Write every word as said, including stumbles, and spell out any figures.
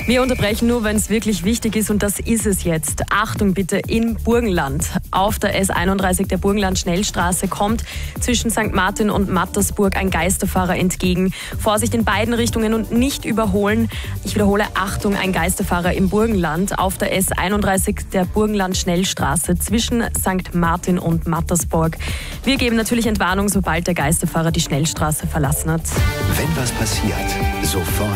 Wir unterbrechen nur, wenn es wirklich wichtig ist, und das ist es jetzt. Achtung bitte, in Burgenland. Auf der S einunddreißig der Burgenland-Schnellstraße kommt zwischen Sankt Martin und Mattersburg ein Geisterfahrer entgegen. Vorsicht in beiden Richtungen und nicht überholen. Ich wiederhole, Achtung, ein Geisterfahrer im Burgenland auf der S einunddreißig der Burgenland-Schnellstraße zwischen Sankt Martin und Mattersburg. Wir geben natürlich Entwarnung, sobald der Geisterfahrer die Schnellstraße verlassen hat. Wenn was passiert, sofort